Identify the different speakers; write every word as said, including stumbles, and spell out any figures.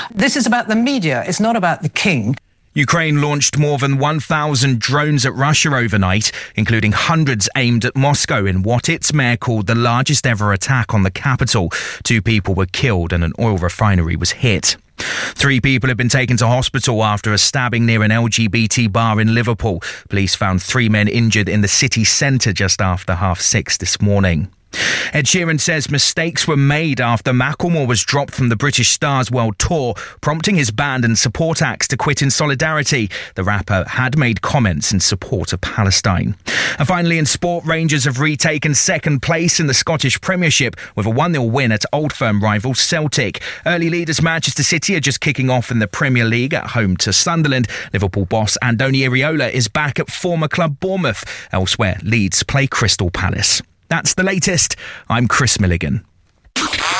Speaker 1: This is about the media. It's not about the king.
Speaker 2: Ukraine launched more than one thousand drones at Russia overnight, including hundreds aimed at Moscow in what its mayor called the largest ever attack on the capital. Two people were killed and an oil refinery was hit. Three people have been taken to hospital after a stabbing near an L G B T bar in Liverpool. Police found three men injured in the city centre just after half six this morning. Ed Sheeran says mistakes were made after Macklemore was dropped from the British Stars World Tour, prompting his band and support acts to quit in solidarity. The rapper had made comments in support of Palestine. And finally, in sport, Rangers have retaken second place in the Scottish Premiership with a one nil win at Old Firm rival Celtic. Early leaders Manchester City are just kicking off in the Premier League at home to Sunderland. Liverpool boss Andoni Iraola is back at former club Bournemouth. Elsewhere, Leeds play Crystal Palace. That's the latest. I'm Chris Milligan.